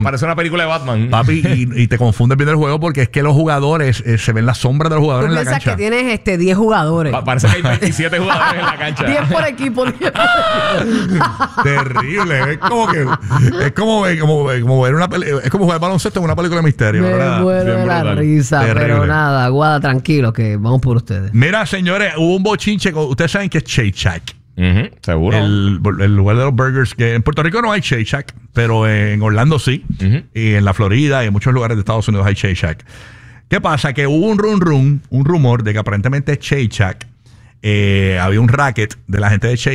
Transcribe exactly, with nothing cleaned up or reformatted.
Parece una película de Batman. Papi, y, y te confundes viendo el juego porque es que los jugadores, eh, se ven las sombras de los jugadores Tú en la piensas cancha. que tienes este, diez jugadores. Pa- parece que hay veintisiete jugadores en la cancha. diez por equipo. diez. Terrible. Es como que es como, como, como ver una peli- es como jugar baloncesto en una película de misterio, Me ¿verdad? muero Bien de la brutal. risa, Terrible. pero nada, Guada, tranquilo, que vamos por ustedes. Mira, señores, hubo un bochinche. con- Ustedes saben que es Shake Shack. Ujú, seguro. El, el lugar de los burgers, que en Puerto Rico no hay Shake Shack, pero en Orlando sí. Ujú. Y en la Florida y en muchos lugares de Estados Unidos hay Shake Shack. ¿Qué pasa? Que hubo un rum rum, un rumor de que aparentemente Shake Shack, eh, había un racket de la gente de Shake